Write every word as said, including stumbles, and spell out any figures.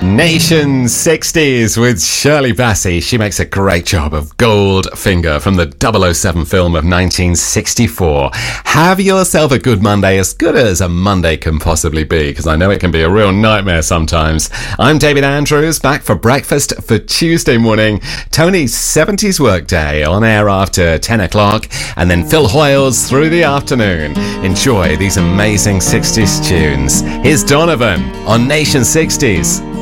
Nation sixties with Shirley Bassey. She makes a great job of Goldfinger from the double oh seven film of nineteen sixty-four. Have yourself a good Monday, as good as a Monday can possibly be, because I know it can be a real nightmare sometimes. I'm David Andrews, back for breakfast for Tuesday morning. Tony's seventies Workday on air after ten o'clock, and then Phil Hoyles through the afternoon. Enjoy these amazing sixties tunes. Here's Donovan on Nation sixties.